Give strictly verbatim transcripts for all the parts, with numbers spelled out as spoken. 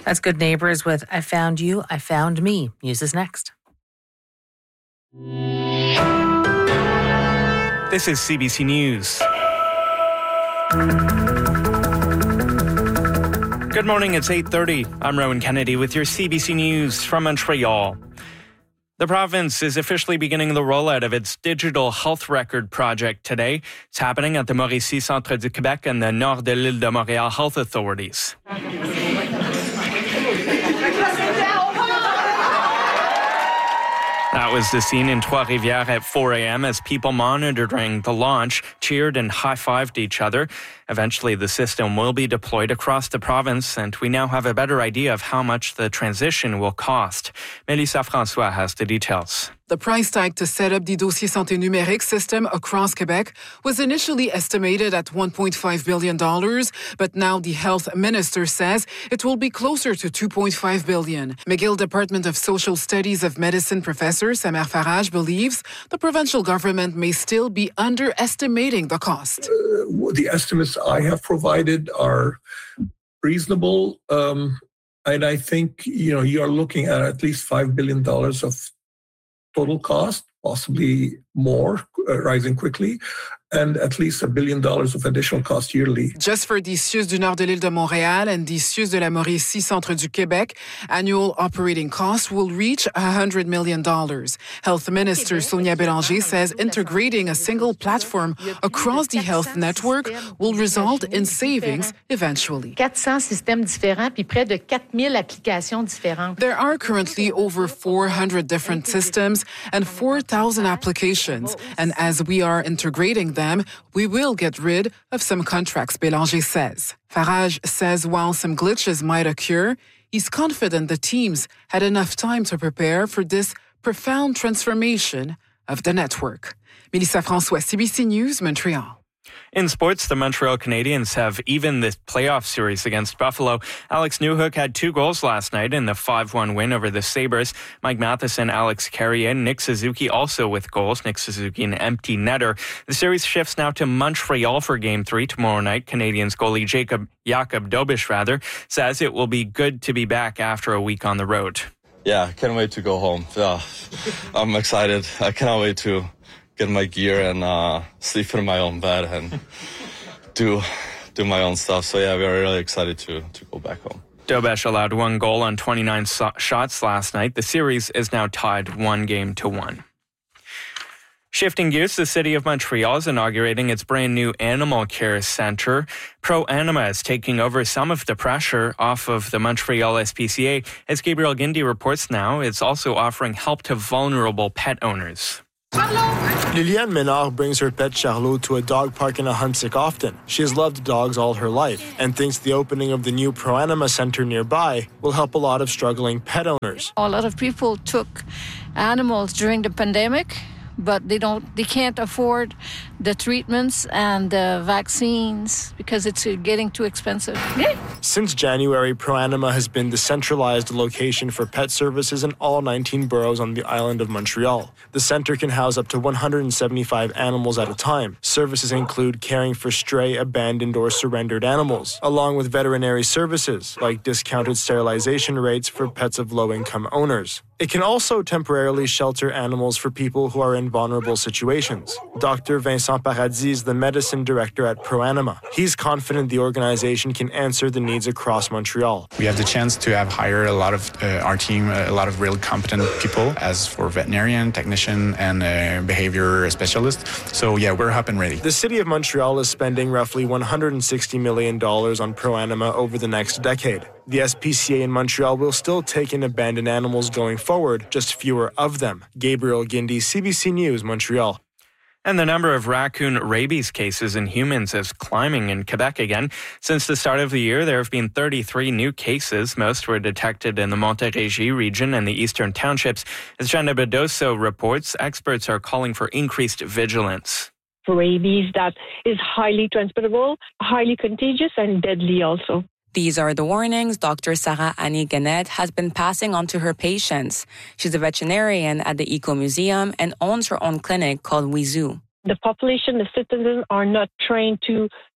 That's Good Neighbors with I Found You, I Found Me. News is next. This is C B C News. Good morning, it's eight thirty. I'm Rowan Kennedy with your C B C News from Montreal. The province is officially beginning the rollout of its digital health record project today. It's happening at the Mauricie Centre du Québec and the Nord de l'Île de Montréal health authorities. That was the scene in Trois-Rivières at four a.m. as people monitoring the launch cheered and high-fived each other. Eventually, the system will be deployed across the province, and we now have a better idea of how much the transition will cost. Melissa François has the details. The price tag to set up the Dossier Santé Numérique system across Quebec was initially estimated at one point five billion dollars, but now the health minister says it will be closer to two point five billion dollars. McGill Department of Social Studies of Medicine professor Samer Farage believes the provincial government may still be underestimating the cost. Uh, the estimates I have provided are reasonable, um, and I think you know you are looking at at least five billion dollars of total cost, possibly more, uh, rising quickly, and at least a billion dollars of additional cost yearly. Just for the C I U S du Nord de l'Île de Montréal and the C I U S de la Mauricie Centre du Québec, annual operating costs will reach one hundred million dollars. Health Minister Sonia Bélanger says integrating a single platform across the health network will result in savings eventually. four hundred systèmes différents puis près de four thousand applications différentes. There are currently over four hundred different systems and four thousand applications, and as we are integrating them, we will get rid of some contracts, Bélanger says. Farage says while some glitches might occur, he's confident the teams had enough time to prepare for this profound transformation of the network. Melissa François, C B C News, Montreal. In sports, the Montreal Canadiens have evened the playoff series against Buffalo. Alex Newhook had two goals last night in the five one win over the Sabres. Mike Matheson, Alex Carrier, and Nick Suzuki also with goals. Nick Suzuki an empty netter. The series shifts now to Montreal for Game three tomorrow night. Canadiens goalie Jacob Jakob Dobish, rather, says it will be good to be back after a week on the road. Yeah, can't wait to go home. Yeah, I'm excited. I cannot wait to get my gear and uh, sleep in my own bed and do do my own stuff. So yeah, we are really excited to to go back home. Dobish allowed one goal on twenty-nine so- shots last night. The series is now tied one game to one. Shifting gears, the City of Montreal is inaugurating its brand new animal care centre. Pro Anima is taking over some of the pressure off of the Montreal S P C A. As Gabriel Guindy reports now, it's also offering help to vulnerable pet owners. Liliane Ménard brings her pet Charlot to a dog park in Ahuntsic often. She has loved dogs all her life and thinks the opening of the new Pro Anima Center nearby will help a lot of struggling pet owners. A lot of people took animals during the pandemic, but they don't, they can't afford the treatments and the vaccines because it's getting too expensive. Since January, Pro Anima has been the centralized location for pet services in all nineteen boroughs on the island of Montreal. The center can house up to one hundred seventy-five animals at a time. Services include caring for stray, abandoned, or surrendered animals, along with veterinary services like discounted sterilization rates for pets of low-income owners. It can also temporarily shelter animals for people who are in vulnerable situations. Doctor Vincent Paradis is the medicine director at Pro Anima. He's confident the organization can answer the needs across Montreal. We have the chance to have hired a lot of uh, our team, a lot of real competent people, as for veterinarian, technician, and uh, behavior specialist. So yeah, we're up and ready. The City of Montreal is spending roughly one hundred sixty million dollars on Pro Anima over the next decade. The S P C A in Montreal will still take in abandoned animals going forward, just fewer of them. Gabriel Guindy, C B C News, Montreal. And the number of raccoon rabies cases in humans is climbing in Quebec again. Since the start of the year, there have been thirty-three new cases. Most were detected in the Montérégie region and the eastern townships. As Jana Bedoso reports, experts are calling for increased vigilance. Rabies that is highly transmittable, highly contagious, and deadly also. These are the warnings Doctor Sarah Annie Gannett has been passing on to her patients. She's a veterinarian at the Eco Museum and owns her own clinic called Wizoo. The population, the citizens are not trained to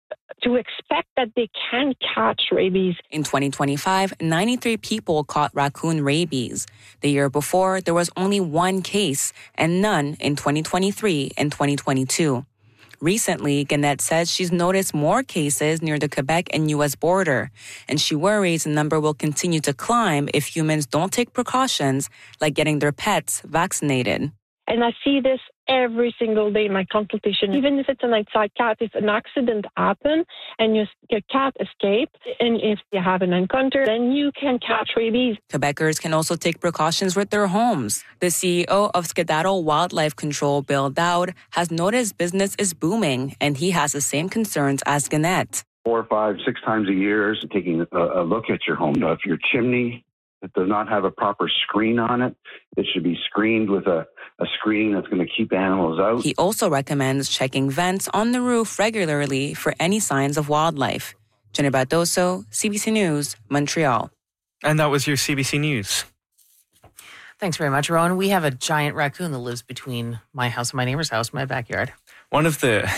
to expect that they can catch rabies. In twenty twenty-five, ninety-three people caught raccoon rabies. The year before, there was only one case and none in twenty twenty-three and twenty twenty-two. Recently, Gannett says she's noticed more cases near the Quebec and U S border, and she worries the number will continue to climb if humans don't take precautions like getting their pets vaccinated. And I see this every single day in my consultation. Even if it's an outside cat, if an accident happens and your, your cat escaped, and if you have an encounter, then you can catch rabies. Quebecers can also take precautions with their homes. The C E O of Skedaddle Wildlife Control, Bill Dowd, has noticed business is booming, and he has the same concerns as Gannett. Four, five, six times a year is taking a, a look at your home. Now, if your chimney that does not have a proper screen on it, it should be screened with a, a screen that's going to keep animals out. He also recommends checking vents on the roof regularly for any signs of wildlife. Jenny Bardoso, C B C News, Montreal. And that was your C B C News. Thanks very much, Rowan. We have a giant raccoon that lives between my house and my neighbor's house, my backyard. One of the...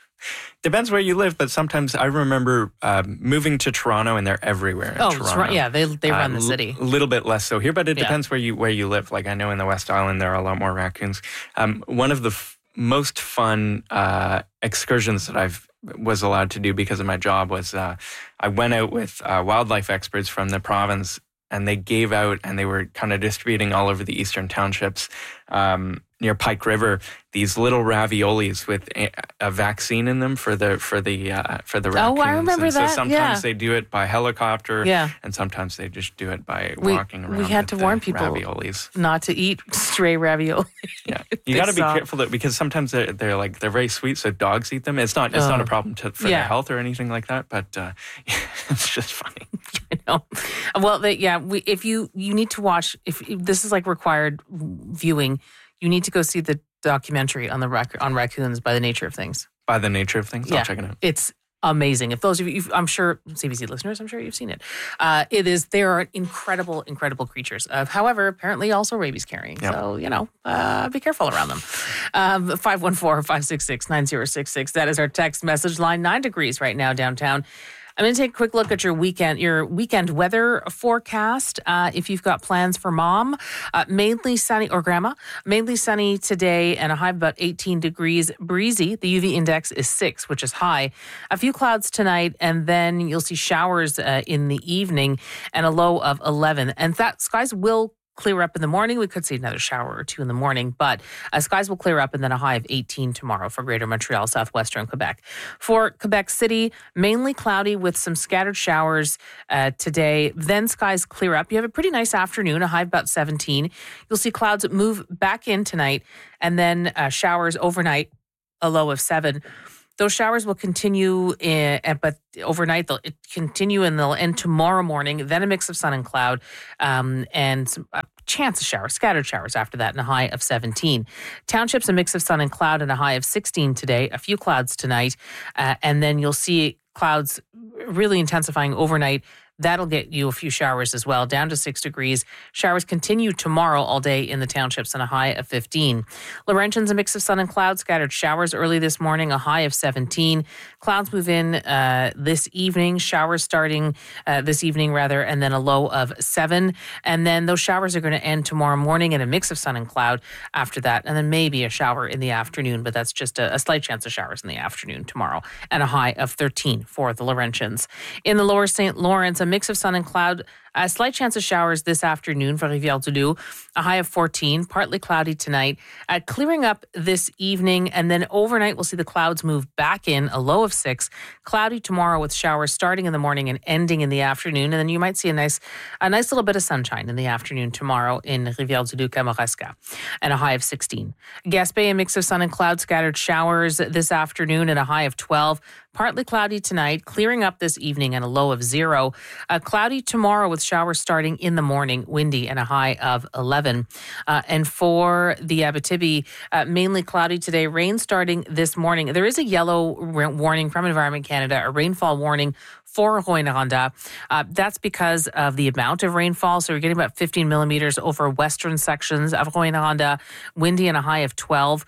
Depends where you live, but sometimes I remember uh, moving to Toronto, and they're everywhere in oh, Toronto. Yeah, they they run uh, the city. A little bit less so here, but it yeah. depends where you where you live. Like I know in the West Island, there are a lot more raccoons. Um, one of the f- most fun uh, excursions that I've was allowed to do because of my job was uh, I went out with uh, wildlife experts from the province, and they gave out, and they were kind of distributing all over the eastern townships um, near Pike River these little raviolis with a, a vaccine in them for the for the uh, for the raccoons. Oh, I remember and that. So sometimes yeah. they do it by helicopter, yeah. and sometimes they just do it by we, walking around. We had to warn people raviolis. not to eat stray ravioli. Yeah, you got to be careful that, because sometimes they're, they're like they're very sweet, so dogs eat them. It's not it's uh, not a problem to, for yeah. their health or anything like that, but uh, it's just funny. You know, well, they, yeah. We, if you you need to watch, if, if this is like required viewing, you need to go see the documentary on the rac- on raccoons by the nature of things. By the nature of things, yeah. I'll check it out. It's amazing. If those of you, I'm sure C B C listeners, I'm sure you've seen it. Uh, it is. They are incredible, incredible creatures. Uh, however, apparently also rabies carrying. Yep. So you know, uh, be careful around them. Um, five one four, five six six, nine zero six six. That is our text message line. Nine degrees right now downtown. I'm going to take a quick look at your weekend, your weekend weather forecast. Uh, if you've got plans for mom, uh, mainly sunny, or grandma, mainly sunny today and a high of about eighteen degrees, breezy. The U V index is six, which is high. A few clouds tonight, and then you'll see showers uh, in the evening and a low of eleven. And that skies will clear up in the morning. We could see another shower or two in the morning, but uh, skies will clear up, and then a high of eighteen tomorrow for Greater Montreal, southwestern Quebec. For Quebec City, mainly cloudy with some scattered showers uh, today. Then skies clear up. You have a pretty nice afternoon, a high of about seventeen. You'll see clouds move back in tonight, and then uh, showers overnight, a low of seven. Those showers will continue, in, but overnight they'll continue and they'll end tomorrow morning. Then a mix of sun and cloud, um, and some, a chance of showers, scattered showers after that, and a high of seventeen. Townships, a mix of sun and cloud, and a high of sixteen today. A few clouds tonight, uh, and then you'll see clouds really intensifying overnight. That'll get you a few showers as well, down to six degrees. Showers continue tomorrow all day in the townships and a high of fifteen. Laurentians, a mix of sun and clouds, scattered showers early this morning, a high of seventeen. Clouds move in uh, this evening, showers starting uh, this evening rather, and then a low of seven. And then those showers are going to end tomorrow morning in a mix of sun and cloud after that. And then maybe a shower in the afternoon, but that's just a, a slight chance of showers in the afternoon tomorrow, and a high of thirteen for the Laurentians. In the lower Saint Lawrence, a mix of sun and cloud, a slight chance of showers this afternoon for Rivière-du-Loup, a high of fourteen, partly cloudy tonight, uh, clearing up this evening, and then overnight we'll see the clouds move back in, a low of six, cloudy tomorrow with showers starting in the morning and ending in the afternoon, and then you might see a nice a nice little bit of sunshine in the afternoon tomorrow in Rivière-du-Loup, Kamouraska, and a high of sixteen. Gaspé, a mix of sun and cloud, scattered showers this afternoon and a high of twelve. Partly cloudy tonight, clearing up this evening and a low of zero. Uh, cloudy tomorrow with showers starting in the morning, windy and a high of eleven. Uh, and for the Abitibi, uh, mainly cloudy today, rain starting this morning. There is a yellow warning from Environment Canada, a rainfall warning for Rouyn-Noranda. Uh, that's because of the amount of rainfall. So we're getting about fifteen millimeters over western sections of Rouyn-Noranda, windy and a high of twelve.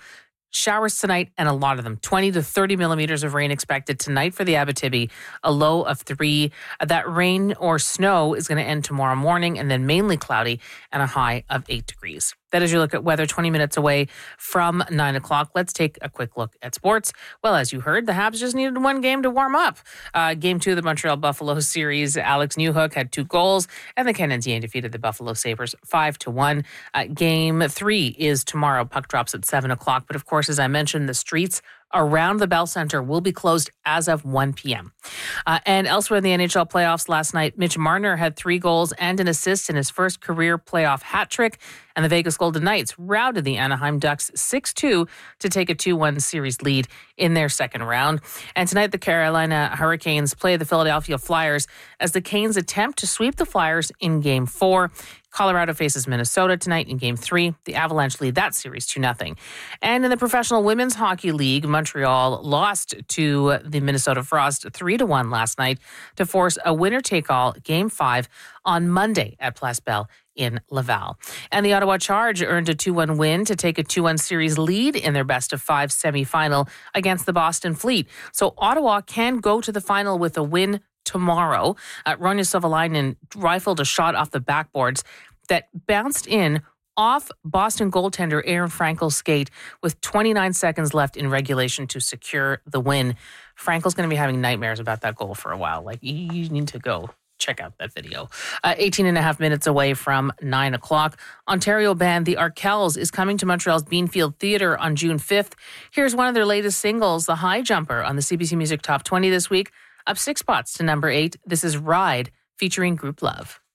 Showers tonight, and a lot of them. twenty to thirty millimeters of rain expected tonight for the Abitibi, a low of three. That rain or snow is going to end tomorrow morning, and then mainly cloudy and a high of eight degrees. That is your look at weather twenty minutes away from nine o'clock. Let's take a quick look at sports. Well, as you heard, the Habs just needed one game to warm up. Uh, game two of the Montreal Buffalo series, Alex Newhook had two goals, and the Canadiens defeated the Buffalo Sabres five to one. Uh, game three is tomorrow. Puck drops at seven o'clock. But of course, as I mentioned, the streets around the Bell Center will be closed as of one p.m. Uh, and elsewhere in the N H L playoffs last night, Mitch Marner had three goals and an assist in his first career playoff hat trick, and the Vegas Golden Knights routed the Anaheim Ducks six two to take a two one series lead in their second round. And tonight, the Carolina Hurricanes play the Philadelphia Flyers as the Canes attempt to sweep the Flyers in Game four. Colorado faces Minnesota tonight in Game three. The Avalanche lead that series two nothing. And in the Professional Women's Hockey League, Montreal lost to the Minnesota Frost three to one last night to force a winner-take-all Game five on Monday at Place Bell in Laval. And the Ottawa Charge earned a two one win to take a two one series lead in their best-of-five semifinal against the Boston Fleet. So Ottawa can go to the final with a win tomorrow. Uh, Ronja Sovalainen rifled a shot off the backboards that bounced in off Boston goaltender Aaron Frankel's skate with twenty-nine seconds left in regulation to secure the win. Frankel's going to be having nightmares about that goal for a while. Like, you need to go check out that video. Uh, eighteen and a half minutes away from nine o'clock. Ontario band The Arkells is coming to Montreal's Beanfield Theatre on June fifth. Here's one of their latest singles, The High Jumper, on the C B C Music Top twenty this week. Up six spots to number eight. This is Ride, featuring Group Love.